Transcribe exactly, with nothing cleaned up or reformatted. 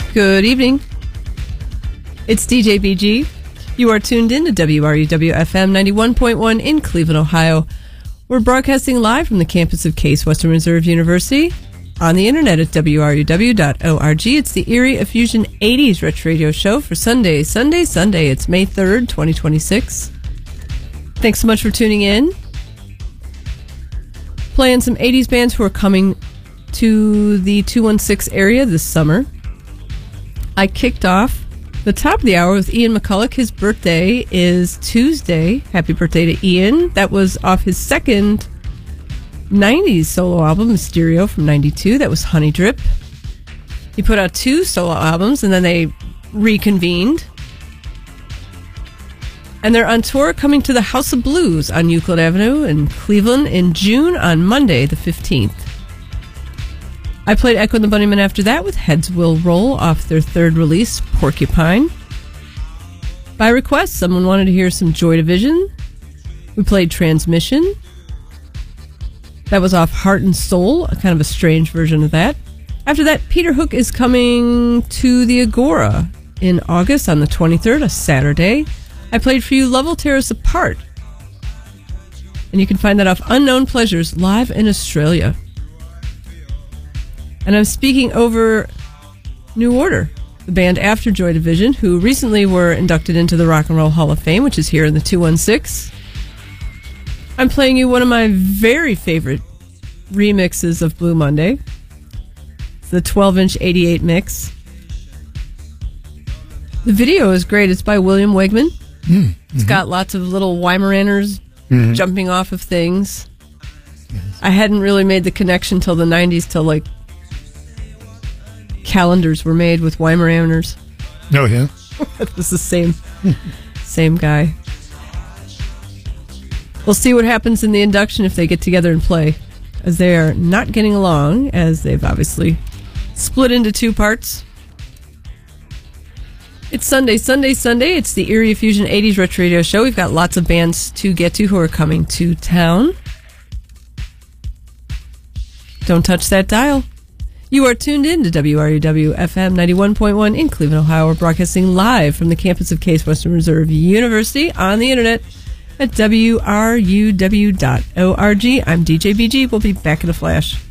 Good evening. It's D J B G. You are tuned in to W R U W F M ninety-one point one in Cleveland, Ohio. We're broadcasting live from the campus of Case Western Reserve University on the internet at W R U W dot org. It's the Erie Effusion eighties Retro Radio Show for Sunday, Sunday, Sunday. It's May third, twenty twenty-six. Thanks so much for tuning in. Playing some eighties bands who are coming to the two one six area this summer. I kicked off the top of the hour with Ian McCulloch. His birthday is Tuesday. Happy birthday to Ian. That was off his second nineties solo album, Mysterio, from ninety-two. That was Honey Drip. He put out two solo albums, and then they reconvened. And they're on tour, coming to the House of Blues on Euclid Avenue in Cleveland in June on Monday, the fifteenth. I played Echo and the Bunnymen after that with Heads Will Roll off their third release, Porcupine. By request, someone wanted to hear some Joy Division. We played Transmission. That was off Heart and Soul, a kind of a strange version of that. After that, Peter Hook is coming to the Agora in August on the twenty-third, a Saturday. I played for you Love Will Tear Us Apart. And you can find that off Unknown Pleasures live in Australia. And I'm speaking over New Order, the band after Joy Division, who recently were inducted into the Rock and Roll Hall of Fame, which is here in the two one six. I'm playing you one of my very favorite remixes of Blue Monday. It's the twelve-inch eighty-eight mix. The video is great. It's by William Wegman. Mm-hmm. It's got lots of little Weimaraners mm-hmm. jumping off of things. Yes. I hadn't really made the connection till the nineties, till like calendars were made with Weimaraners. Oh, yeah? It was the same, same guy. We'll see what happens in the induction if they get together and play, as they are not getting along, as they've obviously split into two parts. It's Sunday, Sunday, Sunday. It's the Erie Effusion eighties Retro Radio Show. We've got lots of bands to get to who are coming to town. Don't touch that dial. You are tuned in to W R U W F M ninety-one point one in Cleveland, Ohio. We're broadcasting live from the campus of Case Western Reserve University on the internet at W R U W dot org. I'm D J B G. We'll be back in a flash.